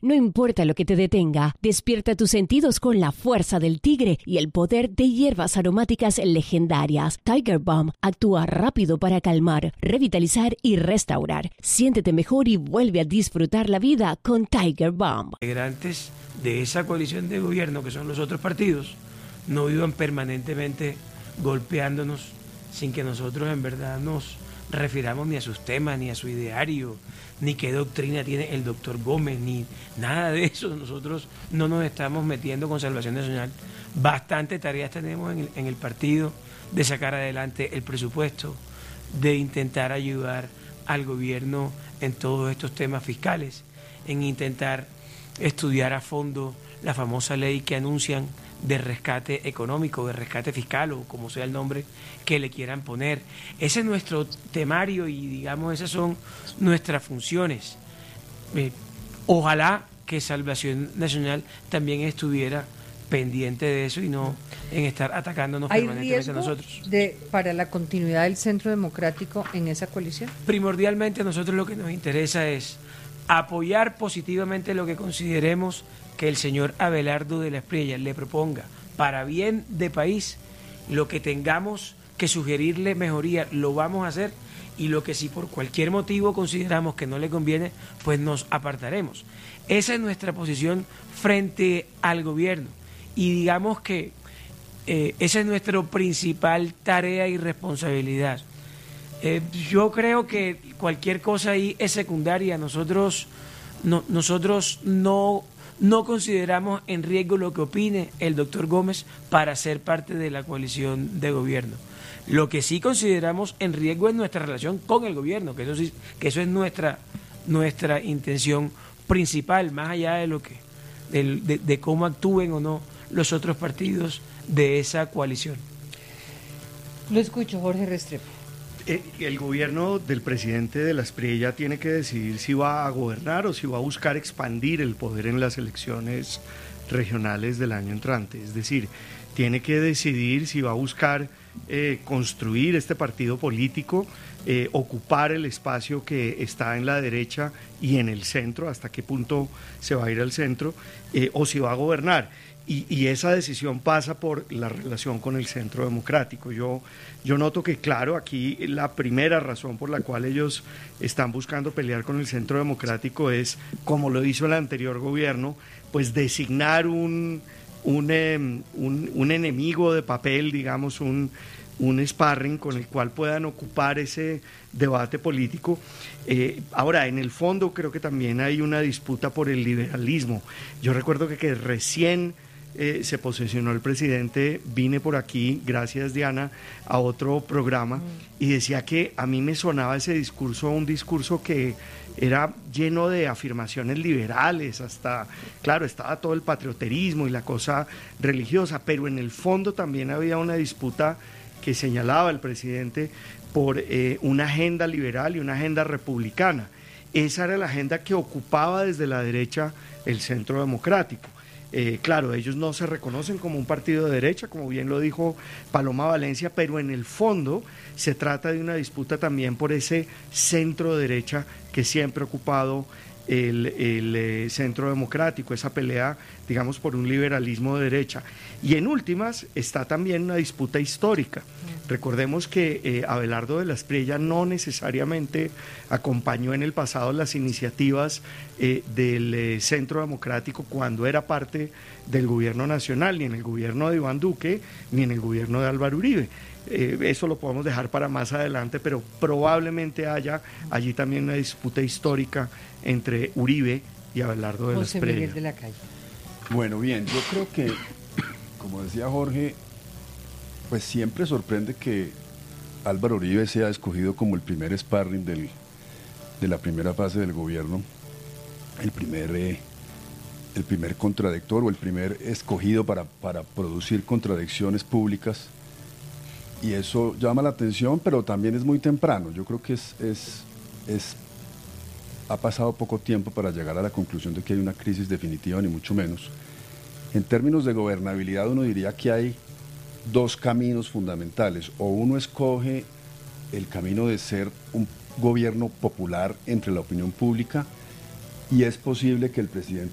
No importa lo que te detenga, despierta tus sentidos con la fuerza del tigre y el poder de hierbas aromáticas legendarias. Tiger Balm actúa rápido para calmar, revitalizar y restaurar. Siéntete mejor y vuelve a disfrutar la vida con Tiger Balm. Integrantes de esa coalición de gobierno, que son los otros partidos, no vivan permanentemente golpeándonos sin que nosotros en verdad nos refiramos ni a sus temas, ni a su ideario, ni qué doctrina tiene el doctor Gómez, ni nada de eso. Nosotros no nos estamos metiendo con Salvación Nacional. Bastante tareas tenemos en el partido de sacar adelante el presupuesto, de intentar ayudar al gobierno en todos estos temas fiscales, en intentar estudiar a fondo la famosa ley que anuncian de rescate económico, de rescate fiscal o como sea el nombre que le quieran poner. Ese es nuestro temario y digamos esas son nuestras funciones. Ojalá que Salvación Nacional también estuviera pendiente de eso y no en estar atacándonos permanentemente a nosotros. ¿Para la continuidad del Centro Democrático en esa coalición? Primordialmente a nosotros lo que nos interesa es apoyar positivamente lo que consideremos que el señor Abelardo de la Espriella le proponga para bien de país. Lo que tengamos que sugerirle mejoría lo vamos a hacer, y lo que si por cualquier motivo consideramos que no le conviene, pues nos apartaremos. Esa es nuestra posición frente al gobierno y digamos que esa es nuestra principal tarea y responsabilidad. Yo creo que cualquier cosa ahí es secundaria. Nosotros no consideramos en riesgo lo que opine el doctor Gómez para ser parte de la coalición de gobierno. Lo que sí consideramos en riesgo es nuestra relación con el gobierno, que eso es nuestra intención principal, más allá de lo que de cómo actúen o no los otros partidos de esa coalición. Lo escucho, Jorge Restrepo. El gobierno del presidente de la Espriella tiene que decidir si va a gobernar o si va a buscar expandir el poder en las elecciones regionales del año entrante. Es decir, tiene que decidir si va a buscar construir este partido político, ocupar el espacio que está en la derecha y en el centro, hasta qué punto se va a ir al centro, o si va a gobernar. Y esa decisión pasa por la relación con el Centro Democrático. Yo noto que, claro, aquí la primera razón por la cual ellos están buscando pelear con el Centro Democrático es, como lo hizo el anterior gobierno, pues designar un enemigo de papel, digamos, un sparring con el cual puedan ocupar ese debate político. Ahora, en el fondo creo que también hay una disputa por el liberalismo. Yo recuerdo que recién se posesionó el presidente, vine por aquí, gracias Diana, a otro programa y decía que a mí me sonaba ese discurso, un discurso que era lleno de afirmaciones liberales, hasta, claro, estaba todo el patrioterismo y la cosa religiosa, pero en el fondo también había una disputa que señalaba el presidente por una agenda liberal y una agenda republicana. Esa era la agenda que ocupaba desde la derecha el Centro Democrático. Claro, ellos no se reconocen como un partido de derecha, como bien lo dijo Paloma Valencia, pero en el fondo se trata de una disputa también por ese centro derecha que siempre ha ocupado el Centro Democrático, esa pelea, digamos, por un liberalismo de derecha. Y en últimas está también una disputa histórica. Recordemos que Abelardo de la Espriella no necesariamente acompañó en el pasado las iniciativas del Centro Democrático cuando era parte del gobierno nacional, ni en el gobierno de Iván Duque, ni en el gobierno de Álvaro Uribe. Eso lo podemos dejar para más adelante, pero probablemente haya allí también una disputa histórica entre Uribe y Abelardo de la Espriella. José Miguel de la Calle. Bueno, bien, yo creo que, como decía Jorge, pues siempre sorprende que Álvaro Uribe sea escogido como el primer sparring de la primera fase del gobierno, el primer contradictor o el primer escogido para producir contradicciones públicas. Y eso llama la atención, pero también es muy temprano. Yo creo que ha pasado poco tiempo para llegar a la conclusión de que hay una crisis definitiva, ni mucho menos. En términos de gobernabilidad, uno diría que hay dos caminos fundamentales. O uno escoge el camino de ser un gobierno popular entre la opinión pública, y es posible que el presidente